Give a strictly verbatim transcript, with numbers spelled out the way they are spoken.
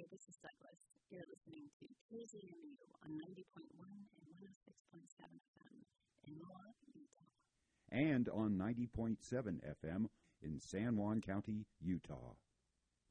this is Douglas. You're listening to K Z M U on ninety point one and one oh six point seven F M in Moab, Utah. And on ninety point seven F M in San Juan County, Utah.